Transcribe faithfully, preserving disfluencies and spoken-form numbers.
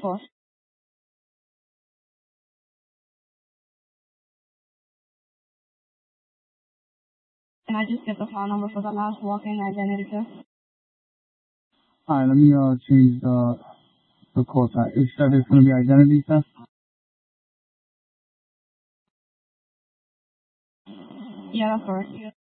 four. Can I just get the file number for the last walk-in identity theft? Alright, let me uh change the the call type. It said it's gonna be identity theft. Yeah, that's correct. Yeah.